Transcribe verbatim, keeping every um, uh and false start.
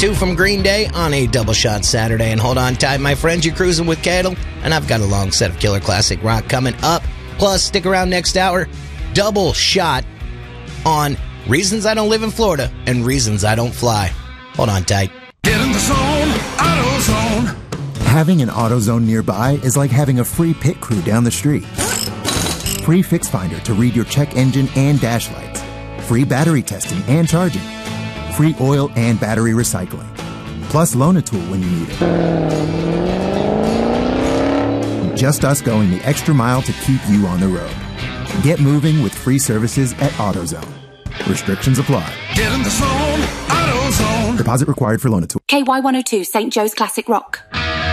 two from Green Day on a double shot Saturday. And hold on tight, my friends, you're cruising with Cadle, and I've got a long set of killer classic rock coming up. Plus, stick around next hour, double shot on reasons I don't live in Florida and reasons I don't fly. Hold on tight. Get in the zone, AutoZone. Having an AutoZone nearby is like having a free pit crew down the street. Free Fix Finder to read your check engine and dash lights. Free battery testing and charging. Free oil and battery recycling. Plus Loan-A-Tool when you need it. Just us going the extra mile to keep you on the road. Get moving with free services at AutoZone. Restrictions apply. Get in the zone, AutoZone. Deposit required for Loan-A-Tool. K Y one oh two, Saint Joe's Classic Rock.